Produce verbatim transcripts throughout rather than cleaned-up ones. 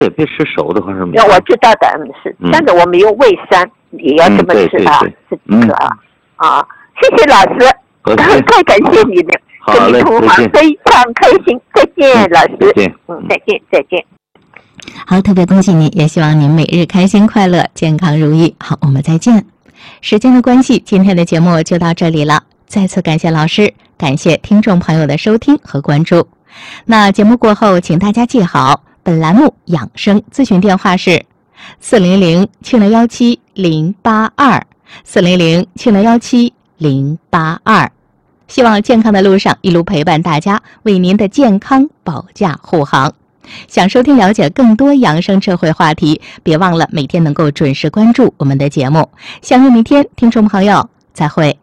也别吃熟的花生米。 我知道的，是， 嗯、 但是我们有胃酸，也要这么吃啊， 嗯、 是这个啊、嗯、啊。谢谢老师，太感谢你了，跟你通话非常开心。再见，老师。 再见。 嗯，再见，再见。 好，特别恭喜您，也希望您每日开心快乐，健康如意。好，我们再见。时间的关系，今天的节目就到这里了。再次感谢老师，感谢听众朋友的收听和关注。那节目过后，请大家记好，本栏目养生咨询电话是四零零七零幺七零八二四零零七零幺七零八二。希望健康的路上一路陪伴大家，为您的健康保驾护航。想收听了解更多养生智慧话题，别忘了每天能够准时关注我们的节目。相约明天，听众朋友，再会。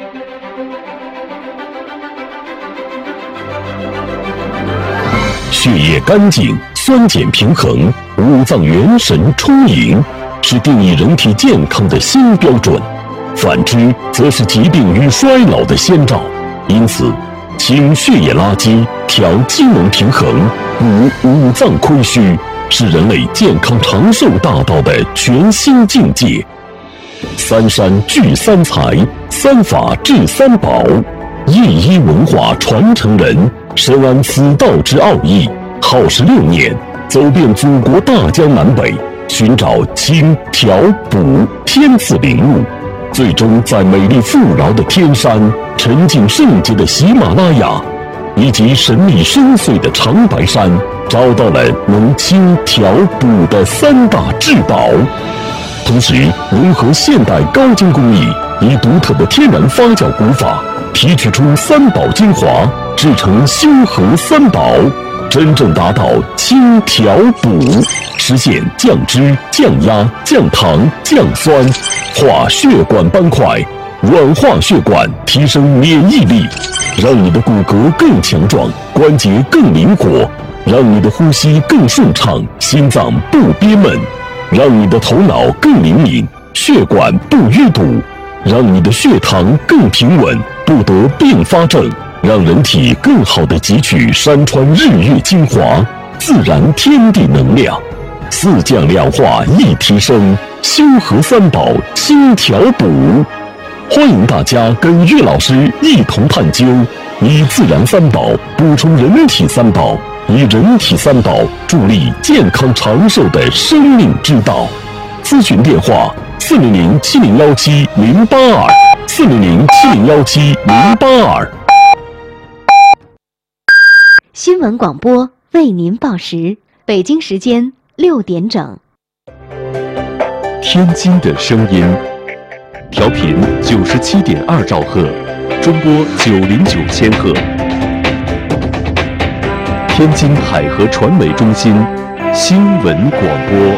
血液干净，酸碱平衡，五脏元神充盈，是定义人体健康的新标准。反之，则是疾病与衰老的先兆。因此，清血液垃圾，调机能平衡，补五脏亏虚，是人类健康长寿大道的全新境界。三山聚三才，三法治三宝，夜医文化传承人深谙此道之奥义，耗时六年，走遍祖国大江南北，寻找清调补天赐灵物，最终在美丽富饶的天山、沉静圣洁的喜马拉雅以及神秘深邃的长白山，找到了能清调补的三大至宝。同时融合现代高精工艺，以独特的天然发酵古法提取出三宝精华，制成修和三宝，真正达到清调补，实现降脂、降压、降糖、降酸，化血管斑块，软化血管，提升免疫力，让你的骨骼更强壮，关节更灵活，让你的呼吸更顺畅，心脏不憋闷，让你的头脑更灵敏，血管不淤堵，让你的血糖更平稳，不得并发症，让人体更好地汲取山川日月精华，自然天地能量，四降两化一提升，修和三宝轻调补。欢迎大家跟岳老师一同探究，以自然三宝补充人体三宝，以人体三宝助力健康长寿的生命之道。咨询电话：四零零七零幺七零八二，四零零七零幺七零八二。 新闻广播为您报时，北京时间六点整。 天津的声音，调频九十七点二兆赫，中波九零九千赫。天津海河传媒中心新闻广播。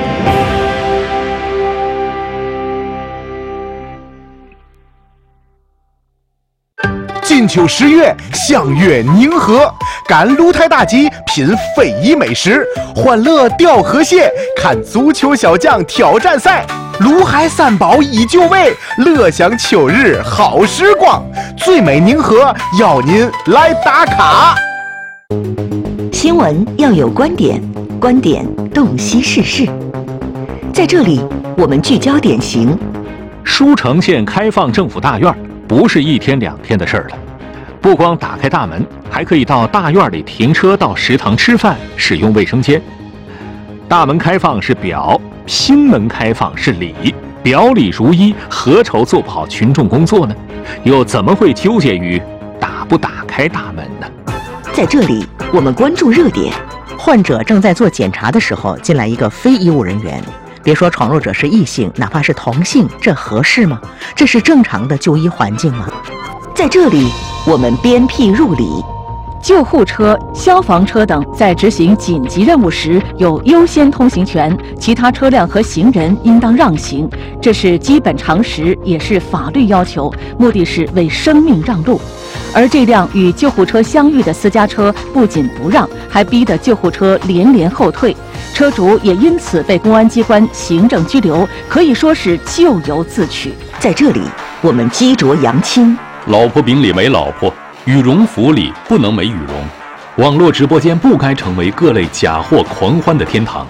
金秋十月，相约宁河，赶鹿台大集，品非遗美食，欢乐钓河蟹，看足球小将挑战赛，卢海三宝依旧味，乐享秋日好时光。最美宁河，邀您来打卡。 新闻要有观点，观点洞悉世事。在这里，我们聚焦典型。 书城县开放政府大院不是一天两天的事儿了，不光打开大门，还可以到大院里停车，到食堂吃饭，使用卫生间。大门开放是表，心门开放是理，表里如一，何愁做不好群众工作呢？又怎么会纠结于打不打开大门呢？ 在这里，我们关注热点。 患者正在做检查的时候，进来一个非医务人员，别说闯入者是异性，哪怕是同性，这合适吗？这是正常的就医环境吗？ 在这里，我们鞭辟入里。 救护车、消防车等在执行紧急任务时有优先通行权，其他车辆和行人应当让行，这是基本常识，也是法律要求，目的是为生命让路。而这辆与救护车相遇的私家车不仅不让，还逼得救护车连连后退，车主也因此被公安机关行政拘留，可以说是咎由自取。 在这里，我们激浊扬清。 老婆饼里没老婆，羽绒服里不能没羽绒，网络直播间不该成为各类假货狂欢的天堂。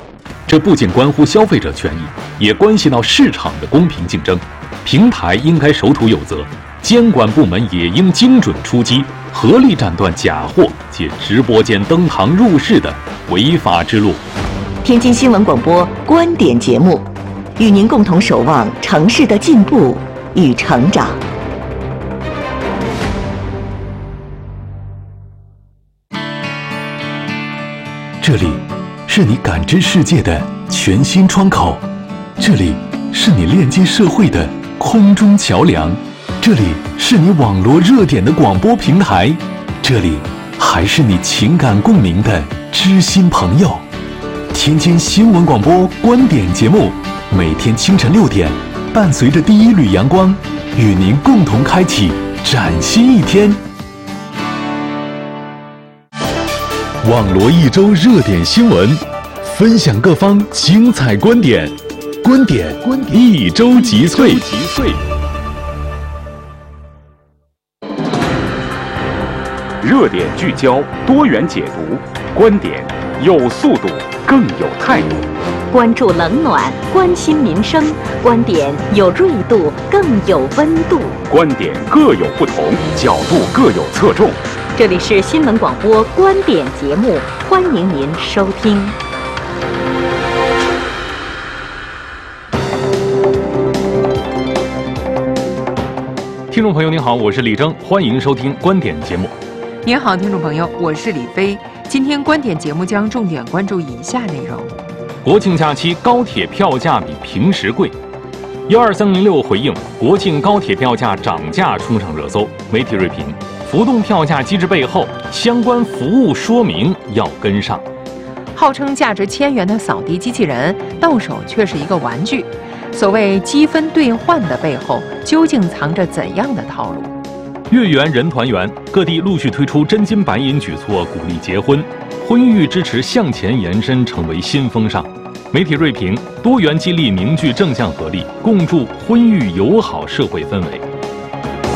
这不仅关乎消费者权益，也关系到市场的公平竞争。平台应该守土有责，监管部门也应精准出击，合力斩断假货借直播间登堂入室的违法之路。 天津新闻广播观点节目，与您共同守望城市的进步与成长。 这里是你感知世界的全新窗口，这里是你链接社会的空中桥梁，这里是你网络热点的广播平台，这里还是你情感共鸣的知心朋友。天津新闻广播观点节目，每天清晨六点，伴随着第一缕阳光，与您共同开启崭新一天。 网罗一周热点新闻，分享各方精彩观点，观点一周集萃。 热点聚焦，多元解读，观点有速度，更有态度。 关注冷暖，关心民生，观点有锐度，更有温度。 观点各有不同，角度各有侧重。 这里是新闻广播观点节目，欢迎您收听。 听众朋友您好，我是李征，欢迎收听观点节目。 您好，听众朋友，我是李飞。今天观点节目将重点关注以下内容： 国庆假期高铁票价比平时贵。幺二三零六回应国庆高铁票价涨价冲上热搜，媒体锐评浮动票价机制背后相关服务说明要跟上。 号称价值千元的扫地机器人，到手却是一个玩具。所谓积分兑换的背后，究竟藏着怎样的套路？ 月圆人团圆，各地陆续推出真金白银举措，鼓励结婚，婚育支持向前延伸成为新风尚。媒体锐评多元激励凝聚正向合力，共筑婚育友好社会氛围。